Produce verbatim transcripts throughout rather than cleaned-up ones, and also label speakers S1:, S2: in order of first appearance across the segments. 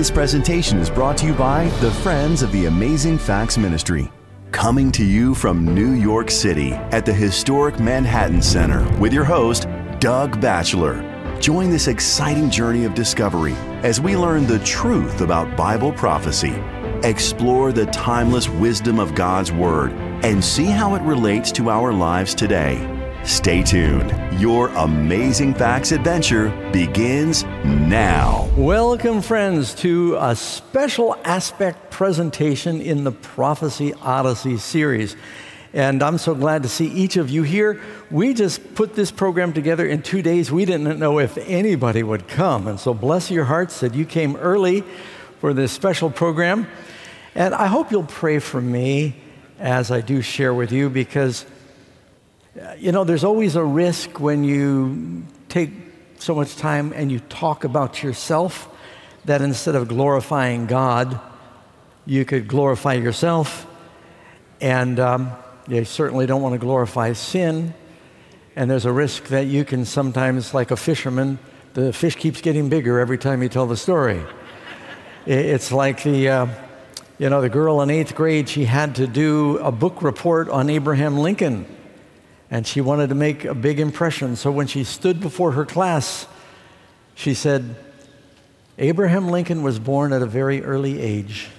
S1: This presentation is brought to you by the Friends of the Amazing Facts Ministry. Coming to you from New York City at the historic Manhattan Center with your host, Doug Batchelor. Join this exciting journey of discovery as we learn the truth about Bible prophecy, explore the timeless wisdom of God's Word, and see how it relates to our lives today. Stay tuned. Your Amazing Facts adventure begins now.
S2: Welcome, friends, to a special aspect presentation in the Prophecy Odyssey series. And I'm so glad to see each of you here. We just put this program together in two days. We didn't know if anybody would come. And so bless your hearts that you came early for this special program. And I hope you'll pray for me as I do share with you, because you know, there's always a risk when you take so much time and you talk about yourself that instead of glorifying God, you could glorify yourself. And um, you certainly don't want to glorify sin. And there's a risk that you can sometimes, like a fisherman, the fish keeps getting bigger every time you tell the story. It's like the, uh, you know, the girl in eighth grade, she had to do a book report on Abraham Lincoln. And she wanted to make a big impression. So when she stood before her class, she said, Abraham Lincoln was born at a very early age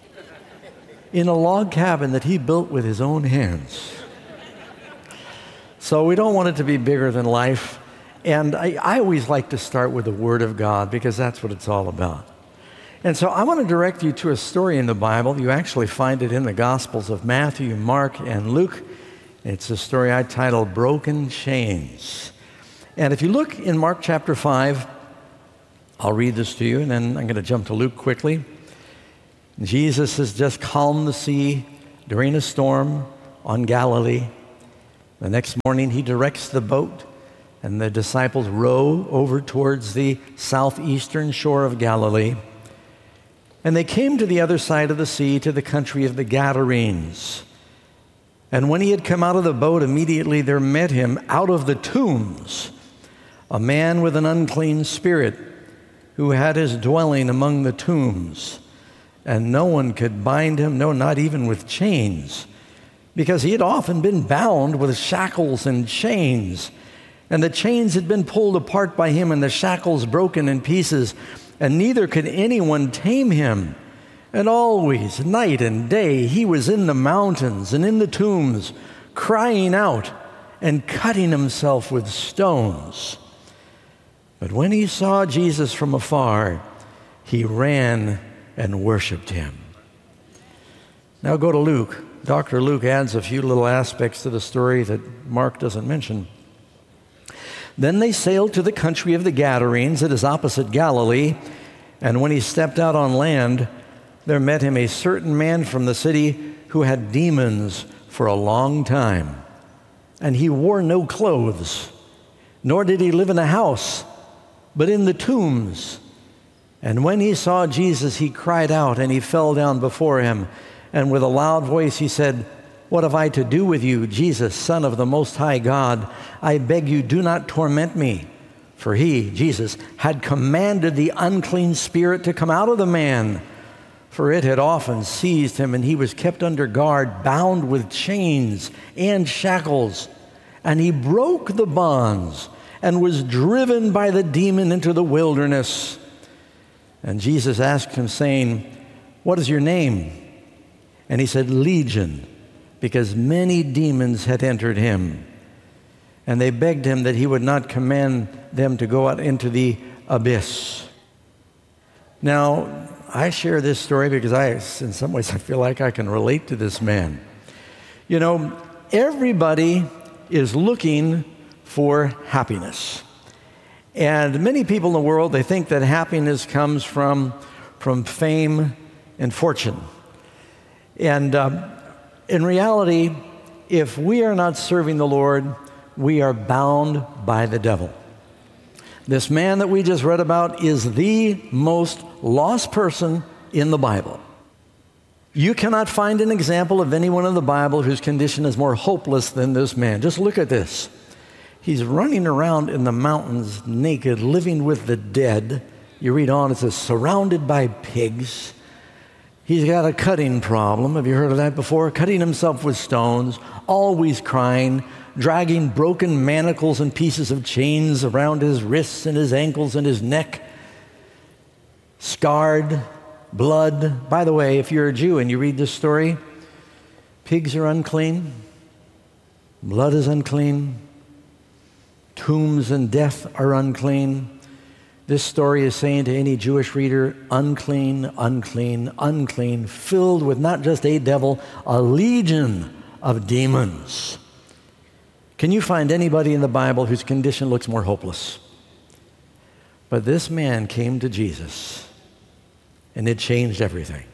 S2: in a log cabin that he built with his own hands. So we don't want it to be bigger than life. And I, I always like to start with the Word of God, because that's what it's all about. And so I want to direct you to a story in the Bible. You actually find it in the Gospels of Matthew, Mark, and Luke. It's a story I titled Broken Chains. And if you look in Mark chapter five, I'll read this to you, and then I'm going to jump to Luke quickly. Jesus has just calmed the sea during a storm on Galilee. The next morning, he directs the boat, and the disciples row over towards the southeastern shore of Galilee. And they came to the other side of the sea, to the country of the Gadarenes. And when he had come out of the boat, immediately there met him out of the tombs a man with an unclean spirit, who had his dwelling among the tombs. And no one could bind him, no, not even with chains, because he had often been bound with shackles and chains. And the chains had been pulled apart by him, and the shackles broken in pieces, and neither could anyone tame him. And always, night and day, he was in the mountains and in the tombs, crying out and cutting himself with stones. But when he saw Jesus from afar, he ran and worshiped him. Now go to Luke. Doctor Luke adds a few little aspects to the story that Mark doesn't mention. Then they sailed to the country of the Gadarenes that is opposite Galilee, and when he stepped out on land, there met him a certain man from the city who had demons for a long time. And he wore no clothes, nor did he live in a house, but in the tombs. And when he saw Jesus, he cried out, and he fell down before him. And with a loud voice he said, What have I to do with you, Jesus, Son of the Most High God? I beg you, do not torment me. For he, Jesus, had commanded the unclean spirit to come out of the man. For it had often seized him, and he was kept under guard, bound with chains and shackles. And he broke the bonds and was driven by the demon into the wilderness. And Jesus asked him, saying, What is your name? And he said, Legion, because many demons had entered him. And they begged him that he would not command them to go out into the abyss. Now, I share this story because I, in some ways, I feel like I can relate to this man. You know, everybody is looking for happiness. And many people in the world, they think that happiness comes from, from fame and fortune. And um, in reality, if we are not serving the Lord, we are bound by the devil. This man that we just read about is the most lost person in the Bible. You cannot find an example of anyone in the Bible whose condition is more hopeless than this man. Just look at this. He's running around in the mountains naked, living with the dead, You read on, it says, surrounded by pigs. He's got a cutting problem. Have you heard of that before? Cutting himself with stones, always crying, dragging broken manacles and pieces of chains around his wrists and his ankles and his neck. Scarred, blood. By the way, if you're a Jew and you read this story, pigs are unclean, blood is unclean, tombs and death are unclean. This story is saying to any Jewish reader, unclean, unclean, unclean, filled with not just a devil, a legion of demons. Can you find anybody in the Bible whose condition looks more hopeless? But this man came to Jesus, and it changed everything.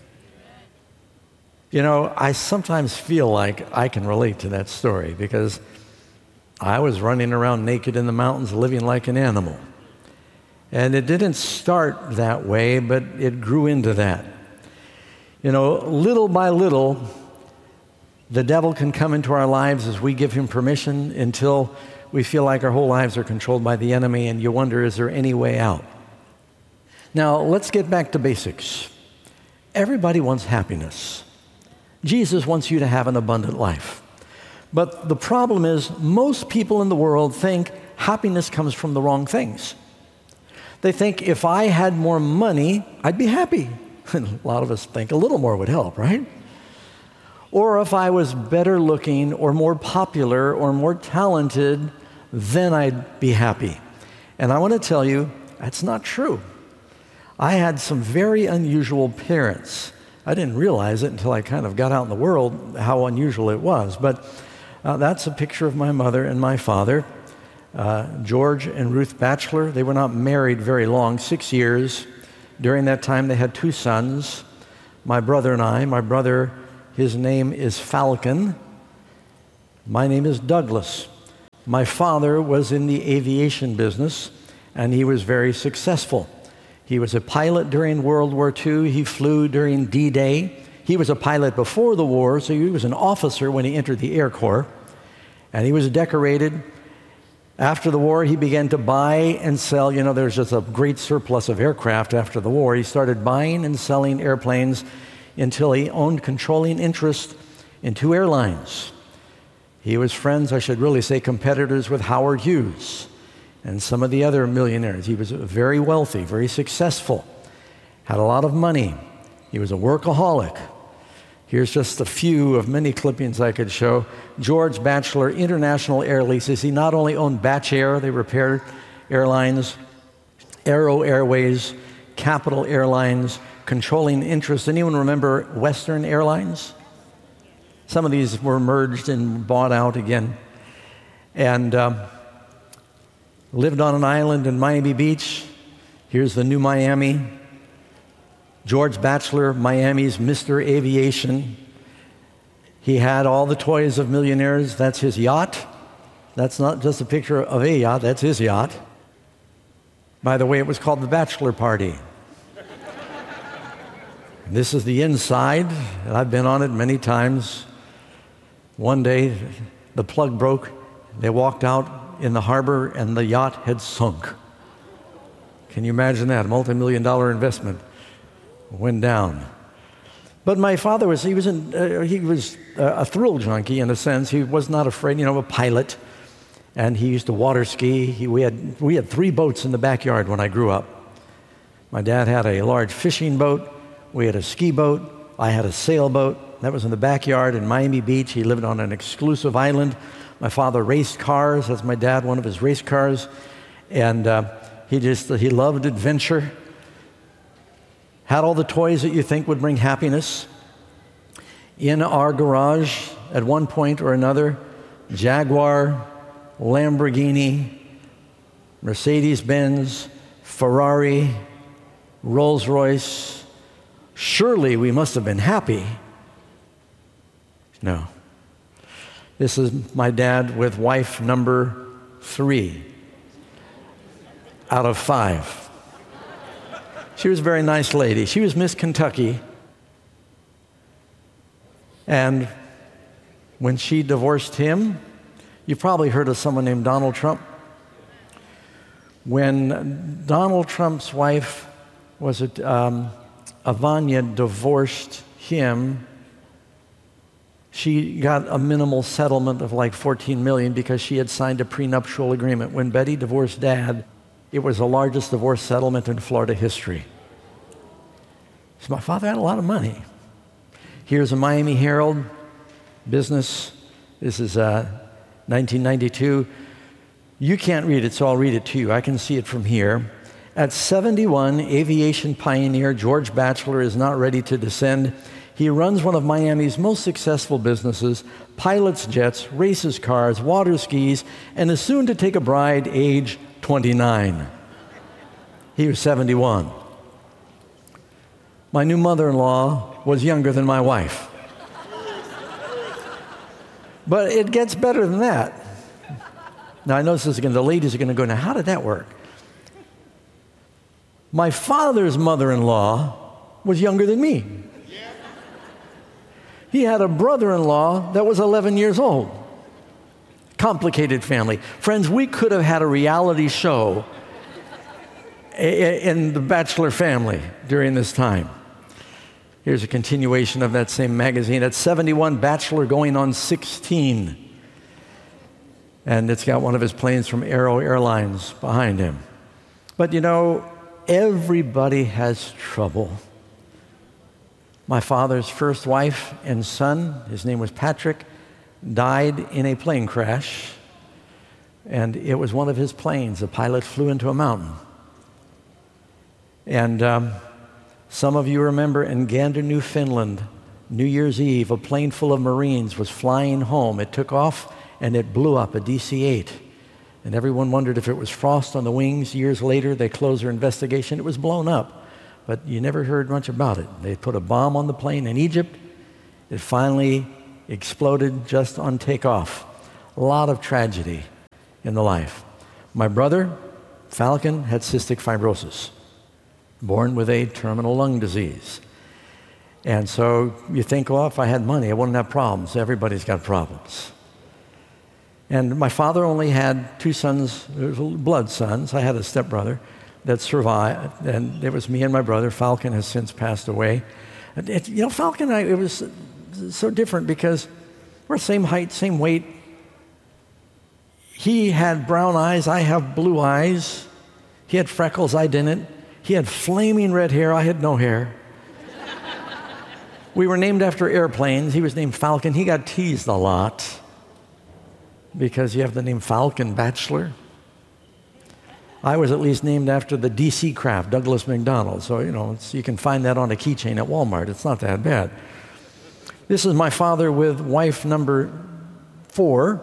S2: You know, I sometimes feel like I can relate to that story because I was running around naked in the mountains, living like an animal. And it didn't start that way, but it grew into that. You know, little by little, the devil can come into our lives as we give him permission until we feel like our whole lives are controlled by the enemy, and you wonder, is there any way out? Now, let's get back to basics. Everybody wants happiness. Jesus wants you to have an abundant life. But the problem is, most people in the world think happiness comes from the wrong things. They think if I had more money, I'd be happy. And a lot of us think a little more would help, right? Or if I was better looking or more popular or more talented, then I'd be happy. And I want to tell you, that's not true. I had some very unusual parents. I didn't realize it until I kind of got out in the world how unusual it was. But uh, that's a picture of my mother and my father. Uh, George and Ruth Batchelor. They were not married very long, six years. During that time, they had two sons, my brother and I. My brother, his name is Falcon. My name is Douglas. My father was in the aviation business, and he was very successful. He was a pilot during World War Two. He flew during D-Day. He was a pilot before the war, so he was an officer when he entered the Air Corps, and he was decorated. After the war, he began to buy and sell. You know, there's just a great surplus of aircraft after the war. He started buying and selling airplanes until he owned controlling interest in two airlines. He was friends, I should really say competitors, with Howard Hughes and some of the other millionaires. He was very wealthy, very successful, had a lot of money. He was a workaholic. Here's just a few of many clippings I could show. George Batchelor, International Air Leases. He not only owned Batch Air, they repaired airlines, Aero Airways, Capital Airlines, controlling interest. Anyone remember Western Airlines? Some of these were merged and bought out again. And um, lived on an island in Miami Beach. Here's the new Miami. George Batchelor, Miami's Mister Aviation. He had all the toys of millionaires. That's his yacht. That's not just a picture of a yacht, that's his yacht. By the way, it was called the Bachelor Party. This is the inside, and I've been on it many times. One day, the plug broke. They walked out in the harbor, and the yacht had sunk. Can you imagine that? A multi-million dollar investment went down. But my father was, he was, in, uh, he was a thrill junkie in a sense. He was not afraid, you know, a pilot. And he used to water ski. He, we, had, we had three boats in the backyard when I grew up. My dad had a large fishing boat. We had a ski boat. I had a sailboat. That was in the backyard in Miami Beach. He lived on an exclusive island. My father raced cars. That's my dad, one of his race cars. And uh, he just, he loved adventure. Had all the toys that you think would bring happiness. In our garage, at one point or another, Jaguar, Lamborghini, Mercedes-Benz, Ferrari, Rolls-Royce. Surely we must have been happy. No. This is my dad with wife number three out of five. She was a very nice lady. She was Miss Kentucky. And when she divorced him, you've probably heard of someone named Donald Trump. When Donald Trump's wife was it um, Ivania divorced him. She got a minimal settlement of like fourteen million dollars because she had signed a prenuptial agreement. When Betty divorced Dad, it was the largest divorce settlement in Florida history. So my father had a lot of money. Here's a Miami Herald business. This is uh, nineteen ninety-two. You can't read it, so I'll read it to you. I can see it from here. At seventy-one, aviation pioneer George Batchelor is not ready to descend. He runs one of Miami's most successful businesses, pilots jets, races cars, water skis, and is soon to take a bride, age twenty-nine. He was seventy-one. My new mother-in-law was younger than my wife. But it gets better than that. Now, I know this is going to, the ladies are going to go, now, how did that work? My father's mother-in-law was younger than me. He had a brother-in-law that was eleven years old. Complicated family. Friends, we could have had a reality show in the Batchelor family during this time. Here's a continuation of that same magazine. At seventy-one, Batchelor going on sixteen. And it's got one of his planes from Aero Airlines behind him. But you know, everybody has trouble. My father's first wife and son, his name was Patrick, died in a plane crash. And it was one of his planes. The pilot flew into a mountain. And um, some of you remember in Gander, Newfoundland, New Year's Eve, a plane full of Marines was flying home. It took off and it blew up, a D C eight. And everyone wondered if it was frost on the wings. Years later, they closed their investigation. It was blown up. But you never heard much about it. They put a bomb on the plane in Egypt. It finally exploded just on takeoff. A lot of tragedy in the life. My brother, Falcon, had cystic fibrosis, born with a terminal lung disease. And so you think, well, if I had money, I wouldn't have problems. Everybody's got problems. And my father only had two sons, blood sons. I had a stepbrother that survived, and it was me and my brother. Falcon has since passed away. It, you know, Falcon and I, it was so different because we're the same height, same weight. He had brown eyes, I have blue eyes. He had freckles, I didn't. He had flaming red hair, I had no hair. We were named after airplanes. He was named Falcon. He got teased a lot because you have the name Falcon Batchelor. I was at least named after the D C craft, Douglas McDonald. So, you know, it's, you can find that on a keychain at Walmart. It's not that bad. This is my father with wife number four,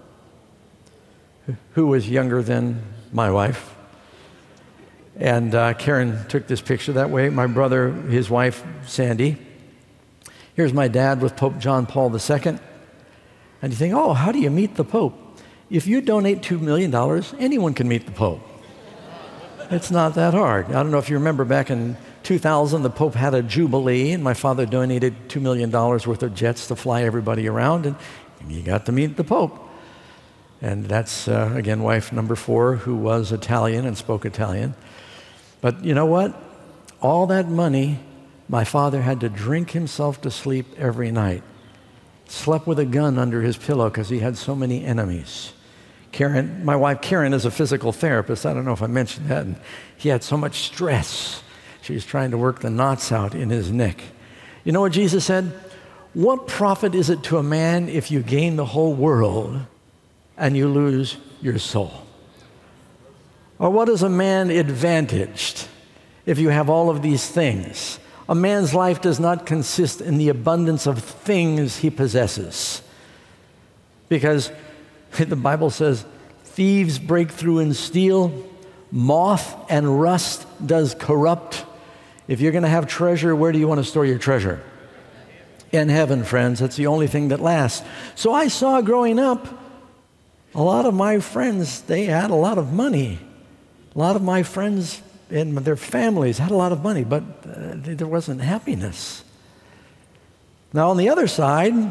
S2: who was younger than my wife. And uh, Karen took this picture that way. My brother, his wife, Sandy. Here's my dad with Pope John Paul the Second. And you think, oh, how do you meet the Pope? If you donate two million dollars, anyone can meet the Pope. It's not that hard. I don't know if you remember back in two thousand, the Pope had a jubilee, and my father donated two million dollars worth of jets to fly everybody around, and you got to meet the Pope. And that's, uh, again, wife number four, who was Italian and spoke Italian. But you know what? All that money, my father had to drink himself to sleep every night. Slept with a gun under his pillow because he had so many enemies. Karen, my wife Karen is a physical therapist. I don't know if I mentioned that. And he had so much stress. She was trying to work the knots out in his neck. You know what Jesus said? What profit is it to a man if you gain the whole world and you lose your soul? Or what is a man advantaged if you have all of these things? A man's life does not consist in the abundance of things he possesses. Because the Bible says, thieves break through and steal, moth and rust does corrupt. If you're going to have treasure, where do you want to store your treasure? In heaven, friends. That's the only thing that lasts. So I saw growing up, a lot of my friends, they had a lot of money. A lot of my friends and their families had a lot of money, but uh, there wasn't happiness. Now, on the other side,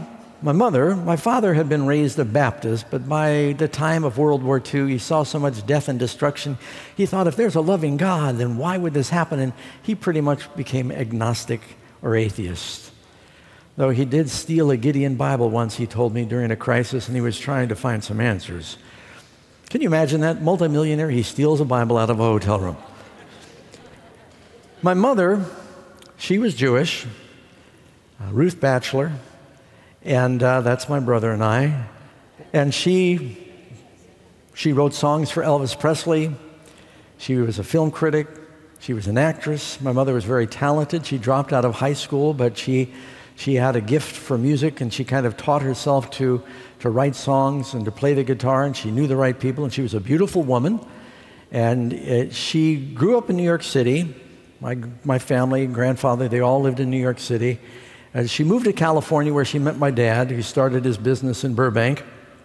S2: my mother, my father had been raised a Baptist, but by the time of World War Two, he saw so much death and destruction. He thought, if there's a loving God, then why would this happen? And he pretty much became agnostic or atheist. Though he did steal a Gideon Bible once, he told me, during a crisis, and he was trying to find some answers. Can you imagine that? Multimillionaire, he steals a Bible out of a hotel room. My mother, she was Jewish, uh, Ruth Batchelor, and uh, that's my brother and I. And she, she wrote songs for Elvis Presley. She was a film critic. She was an actress. My mother was very talented. She dropped out of high school, but she, she had a gift for music, and she kind of taught herself to, to write songs and to play the guitar, and she knew the right people, and she was a beautiful woman. And it, she grew up in New York City. My, my family, grandfather, they all lived in New York City. And she moved to California, where she met my dad, who started his business in Burbank.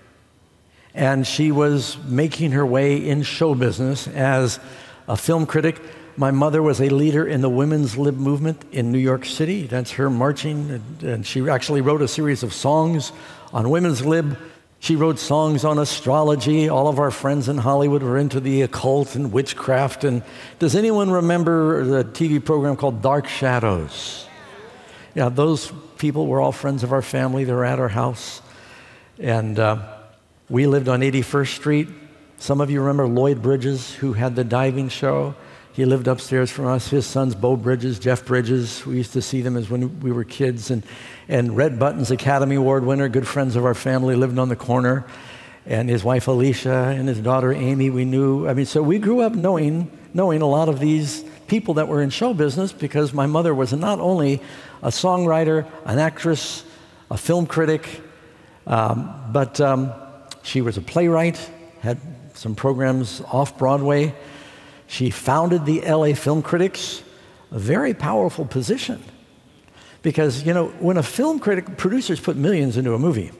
S2: And she was making her way in show business as a film critic. My mother was a leader in the women's lib movement in New York City. That's her marching. And, and she actually wrote a series of songs on women's lib. She wrote songs on astrology. All of our friends in Hollywood were into the occult and witchcraft. And does anyone remember the T V program called Dark Shadows? Yeah, those people were all friends of our family. They were at our house. And uh, we lived on eighty-first Street. Some of you remember Lloyd Bridges, who had the diving show. He lived upstairs from us. His sons, Bo Bridges, Jeff Bridges. We used to see them as when we were kids. And, and Red Buttons, Academy Award winner, good friends of our family, lived on the corner. And his wife, Alicia, and his daughter, Amy, we knew. I mean, so we grew up knowing, knowing a lot of these people that were in show business, because my mother was not only a songwriter, an actress, a film critic, um, but um, she was a playwright, had some programs off Broadway. She founded the L A Film Critics, a very powerful position. Because, you know, when a film critic, producers put millions into a movie,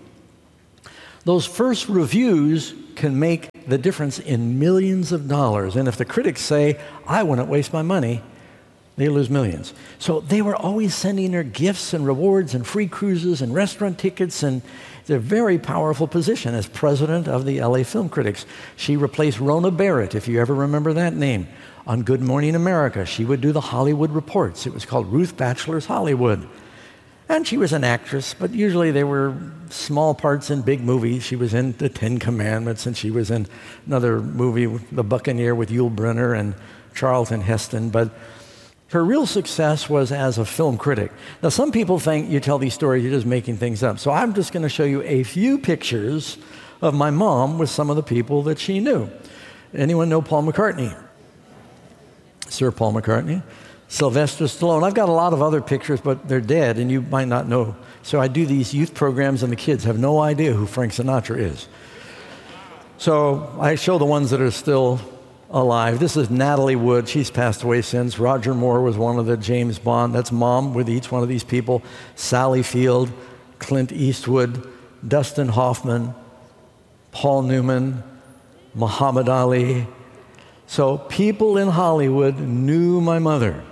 S2: those first reviews can make the difference in millions of dollars. And if the critics say, I wouldn't waste my money, they lose millions. So they were always sending her gifts and rewards and free cruises and restaurant tickets, and it's a very powerful position as president of the L A Film Critics. She replaced Rona Barrett, if you ever remember that name, on Good Morning America. She would do the Hollywood reports. It was called Ruth Batchelor's Hollywood. And she was an actress, but usually they were small parts in big movies. She was in The Ten Commandments, and she was in another movie, The Buccaneer, with Yul Brynner and Charlton Heston. But her real success was as a film critic. Now, some people think you tell these stories, you're just making things up. So I'm just going to show you a few pictures of my mom with some of the people that she knew. Anyone know Paul McCartney? Sir Paul McCartney. Sylvester Stallone. I've got a lot of other pictures, but they're dead, and you might not know. So I do these youth programs, and the kids have no idea who Frank Sinatra is. So I show the ones that are still alive. This is Natalie Wood. She's passed away since. Roger Moore was one of the James Bond. That's mom with each one of these people. Sally Field, Clint Eastwood, Dustin Hoffman, Paul Newman, Muhammad Ali. So people in Hollywood knew my mother.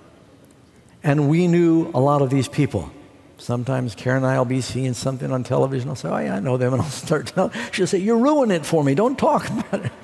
S2: And we knew a lot of these people. Sometimes Karen and I will be seeing something on television. I'll say, oh, yeah, I know them. And I'll start telling. She'll say, you're ruining it for me. Don't talk about it.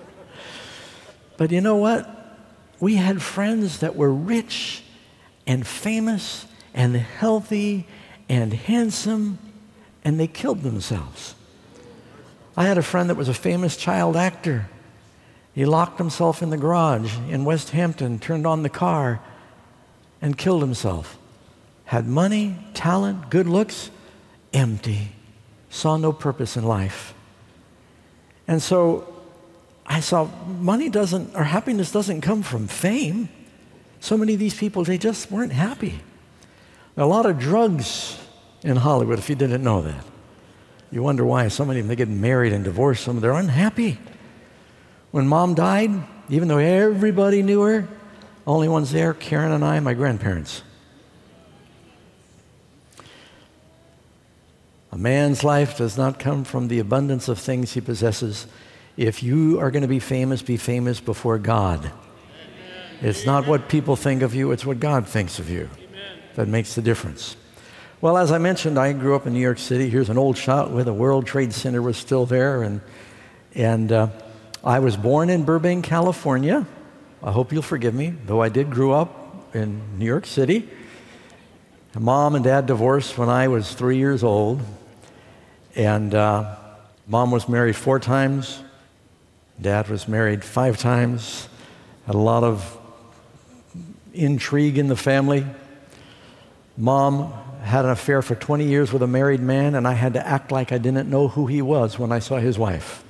S2: But you know what? We had friends that were rich and famous and healthy and handsome, and they killed themselves. I had a friend that was a famous child actor. He locked himself in the garage in West Hampton, turned on the car, and killed himself. Had money, talent, good looks, empty. Saw no purpose in life. And so I saw money doesn't, or happiness doesn't come from fame. So many of these people, they just weren't happy. A lot of drugs in Hollywood, if you didn't know that. You wonder why so many of them, they get married and divorced, some of them, they're unhappy. When mom died, even though everybody knew her, only ones there, Karen and I, my grandparents. A man's life does not come from the abundance of things he possesses. If you are going to be famous, be famous before God. Amen. It's not what people think of you, it's what God thinks of you. Amen. That makes the difference. Well, as I mentioned, I grew up in New York City. Here's an old shot where the World Trade Center was still there. And, and uh, I was born in Burbank, California. I hope you'll forgive me, though I did grow up in New York City. Mom and Dad divorced when I was three years old. And uh, Mom was married four times. Dad was married five times. Had a lot of intrigue in the family. Mom had an affair for twenty years with a married man, and I had to act like I didn't know who he was when I saw his wife.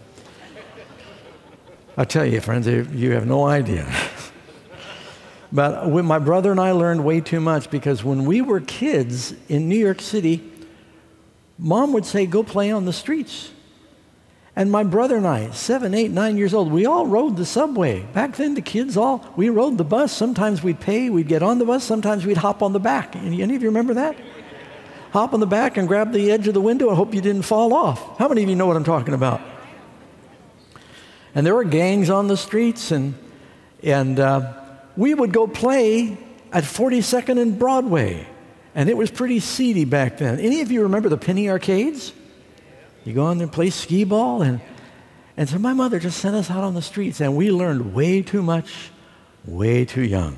S2: I tell you, friends, you have no idea. But when my brother and I learned way too much, because when we were kids in New York City, Mom would say, go play on the streets. And my brother and I, seven, eight, nine years old, we all rode the subway. Back then, the kids all, we rode the bus. Sometimes we'd pay, we'd get on the bus. Sometimes we'd hop on the back. Any of you remember that? Hop on the back and grab the edge of the window and hope you didn't fall off. How many of you know what I'm talking about? And there were gangs on the streets, and, and uh, we would go play at forty-second and Broadway. And it was pretty seedy back then. Any of you remember the penny arcades? You go in there and play skee ball. And, and so my mother just sent us out on the streets, and we learned way too much, way too young.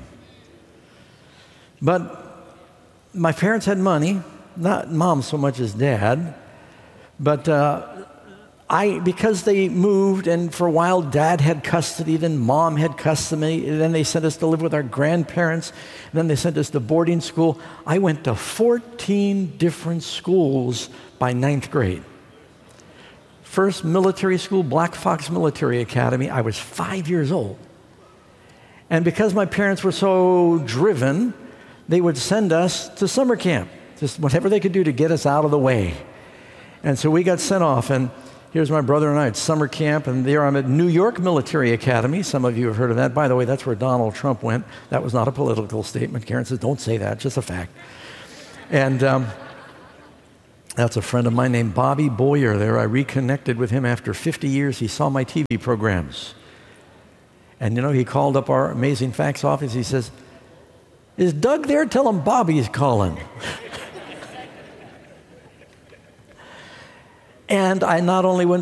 S2: But my parents had money, not Mom so much as Dad. But uh, I, because they moved, and for a while Dad had custody, then Mom had custody, and then they sent us to live with our grandparents, and then they sent us to boarding school. I went to fourteen different schools by ninth grade. First military school, Black Fox Military Academy, I was five years old. And because my parents were so driven, they would send us to summer camp, just whatever they could do to get us out of the way. And so we got sent off, and here's my brother and I at summer camp, and there I'm at New York Military Academy. Some of you have heard of that. By the way, that's where Donald Trump went. That was not a political statement. Karen says, don't say that, just a fact. And um, that's a friend of mine named Bobby Boyer there. I reconnected with him after fifty years. He saw my T V programs. And, you know, he called up our Amazing Facts office. He says, is Doug there? Tell him Bobby's calling. And I not only went